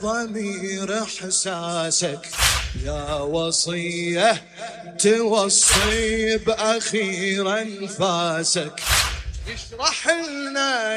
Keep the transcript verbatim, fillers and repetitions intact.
الضمير إحساسك يا وصية توصي بأخير أنفاسك. اشرح لنا